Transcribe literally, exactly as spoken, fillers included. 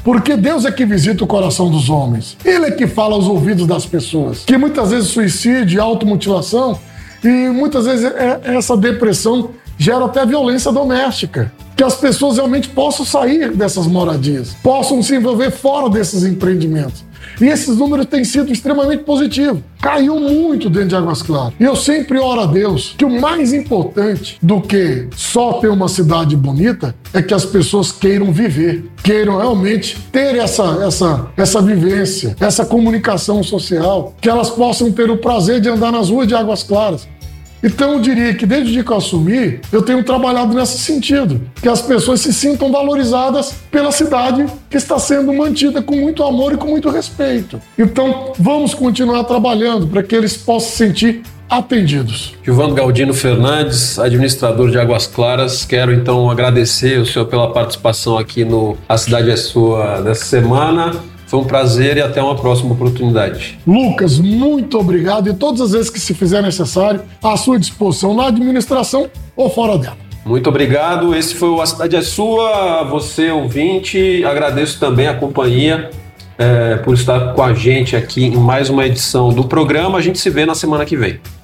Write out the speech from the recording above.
Porque Deus é que visita o coração dos homens. Ele é que fala aos ouvidos das pessoas. Que muitas vezes suicídio, automutilação e muitas vezes essa depressão gera até violência doméstica. Que as pessoas realmente possam sair dessas moradias, possam se envolver fora desses empreendimentos. E esses números têm sido extremamente positivos. Caiu muito dentro de Águas Claras. E eu sempre oro a Deus que o mais importante do que só ter uma cidade bonita é que as pessoas queiram viver, queiram realmente ter essa, essa, essa vivência, essa comunicação social, que elas possam ter o prazer de andar nas ruas de Águas Claras. Então eu diria que desde o dia que eu assumi, eu tenho trabalhado nesse sentido, que as pessoas se sintam valorizadas pela cidade que está sendo mantida com muito amor e com muito respeito. Então vamos continuar trabalhando para que eles possam se sentir atendidos. Gilvando Galdino Fernandes, administrador de Águas Claras, quero então agradecer o senhor pela participação aqui no A Cidade é Sua dessa semana. Foi um prazer e até uma próxima oportunidade. Lucas, muito obrigado e todas as vezes que se fizer necessário, à sua disposição na administração ou fora dela. Muito obrigado. Esse foi o A Cidade é Sua. Você, ouvinte, agradeço também a companhia é, por estar com a gente aqui em mais uma edição do programa. A gente se vê na semana que vem.